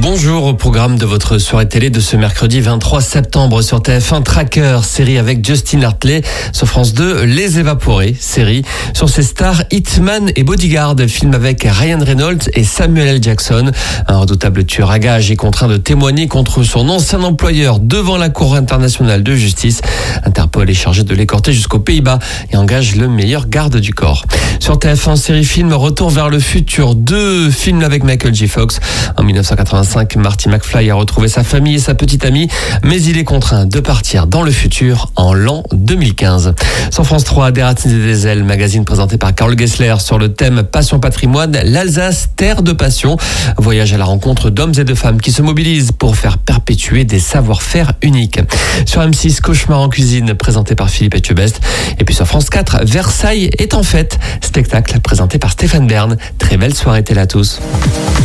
Bonjour, au programme de votre soirée télé de ce mercredi 23 septembre sur TF1 Tracker, série avec Justin Hartley. Sur France 2, Les Évaporés, série sur ses stars Hitman et Bodyguard, film avec Ryan Reynolds et Samuel L. Jackson. Un redoutable tueur à gages est contraint de témoigner contre son ancien employeur devant la Cour internationale de justice. Interpol est chargé de l'écorter jusqu'aux Pays-Bas et engage le meilleur garde du corps. Sur TF1 série film, Retour vers le futur 2, film avec Michael J. Fox. En 1985, Marty McFly a retrouvé sa famille et sa petite amie, mais il est contraint de partir dans le futur en l'an 2015. Sur France 3, Des racines et des ailes, magazine présenté par Karl Gessler sur le thème Passion Patrimoine, l'Alsace, terre de passion. Voyage à la rencontre d'hommes et de femmes qui se mobilisent pour faire perpétuer des savoir-faire uniques. Sur M6, Cauchemar en cuisine, présenté par Philippe Etchebest. Et puis sur France 4, Versailles est en fête, spectacle présenté par Stéphane Bern. Très belle soirée télé à tous.